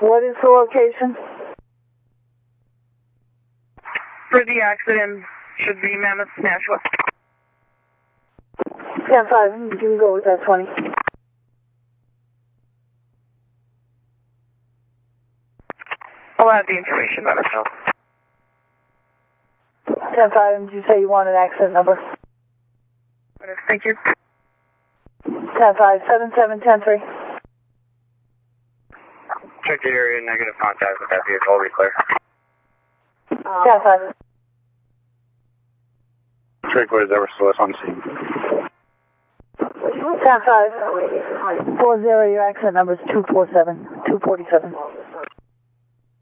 What is the location? For the accident, should be Mammoth, Nashua. 10-5, you can go with that 20. I'll have the information by myself. 10-5, did you say you want an accident number? Thank you. 10-5, 77-10-3. Check the area, negative contact with that vehicle, be clear. 10-5. Check what is ever still on scene. 10-5, 40, your accident number is 247.